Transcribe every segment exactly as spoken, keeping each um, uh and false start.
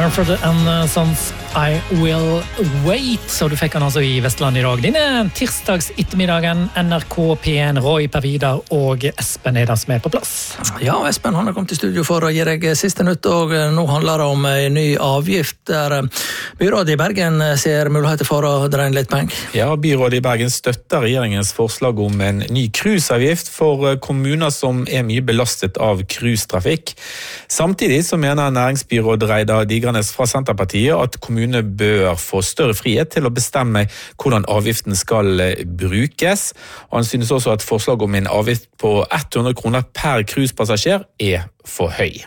Mumford and Sons, I Will Wait. Så du fikk han altså i Vestland i dag. Denne tirsdags ettermiddagen, N R K P en, Roy Pervidar og Espen er som er på plass. Ja, Espen han har kommet til studio for å gi deg siste nytt, og nå handler det om en ny avgift der byrådet i Bergen ser muligheter for å dra inn litt penger. Ja, byrådet i Bergen støtter regjeringens forslag om en ny cruiseavgift for kommuner som er mye belastet av cruisetrafikk. Samtidig så mener næringsbyråd Reidar Digranes fra Senterpartiet at kommunene bør få større frihet til å bestemme hvordan avgiften skal brukes. Og han synes også at forslag om en avgift på hundre kroner per cruisepassasjer er for høy.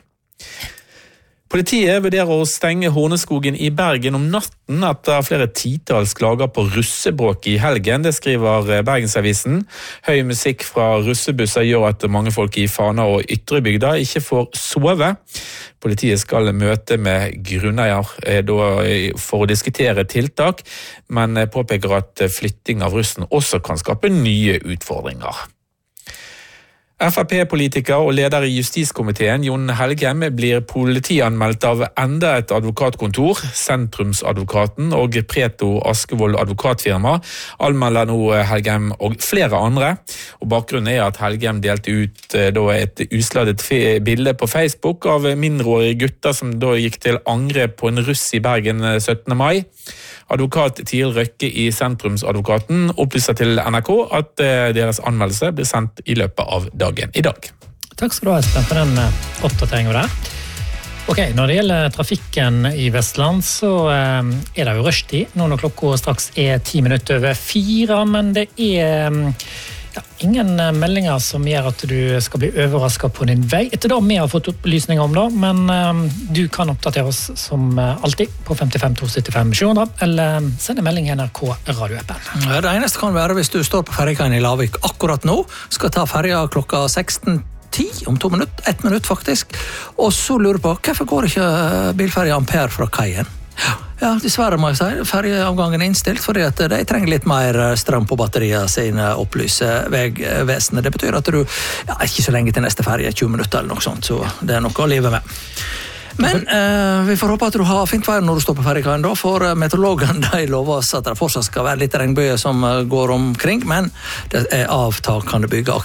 Politiet vurderer å stenge Horneskogen i Bergen om natten etter flere titalls klager på russebråk i helgen, det skriver Bergensavisen. Høy musikk fra russebusser gjør at mange folk i Fana og Ytrebygda ikke får sove. Politiet skal møte med grunneier for å diskutere tiltak, men påpeker at flytting av russen også kan skape nye utfordringer. Frp-politiker og leder i justiskomiteen, Jon Helgem, blir politianmeldt av enda et advokatkontor. Sentrumsadvokaten og Preto Askevold advokatfirma anmelder nå Helgem og flere andre. Og bakgrunnen er at Helgem delte ut da, et usladet bilde på Facebook av mindreårige gutter som da gikk til angrep på en russ i Bergen syttende mai. Advokat Tiril Røkke i Sentrumsadvokaten opplyser til N R K at deres anmeldelse blir sendt i løpet av dagen i dag. Takk skal du ha, Espen, for den oppdateringen der. Ok, når det gjelder trafikken i Vestland, så er det jo rushtid, nå når klokka straks er ti minutter over fire, men det er ja, ingen meldinger som gjør at du skal bli overrasket på din vei. Etter det vi har fått opplysninger om det, men um, du kan oppdatere oss som alltid på fem fem to sytti fem sju hundre, eller sende melding i N R K radioappen. Ja, det eneste kan være hvis du står på ferjekaien i Lavik akkurat nå, skal ta ferja klokka seksten ti, om to minutter, ett minutt faktisk, og så lurer på, hvorfor går ikke bilferja Ampere fra kaien? Ja, dessverre må jeg si, ferjeavgangen er innstilt, fordi at de trenger litt mer strøm på batteriet sine opplyse vegvesenet. Det betyr at du, ja, ikke så lenge til neste ferje, tjue minutter eller noe sånt, så det er noe å leve med. Men eh, vi får håpe at du har fint vær når du står på ferjekaien da, for meteorologen de lover oss at det fortsatt skal være litt regnbøye som går omkring, men det er avtakende bygge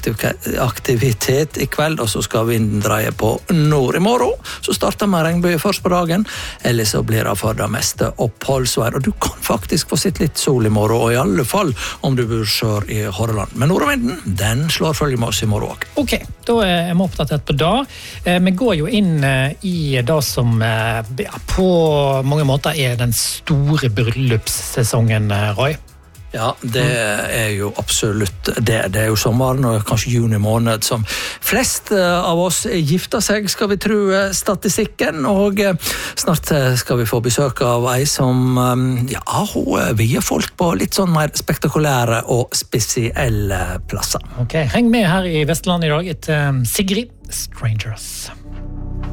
aktivitet i kveld, og så skal vinden dreie på nord i morgen. Så starter med regnbøye først på dagen, eller så blir det for det meste oppholdsvær, og du kan faktisk få sitt litt sol i morgen, og i alle fall om du bor sør i Hordaland. Men nordovinden, den slår følge med oss i morgen også. Ok, da er vi oppdatert på det. Vi går jo inn i det som ja, på mange måter er den store bryllupssesongen, Roy. Ja, det er jo absolutt det. Det er jo sommeren og kanskje juni måned som flest av oss gifter seg, skal vi tro statistikken, og snart skal vi få besøk av ei som, ja, hun vier folk på litt sånn mer spektakulære og spesielle plasser. Ok, heng med her i Vestland i dag etter Sigrid Strangers.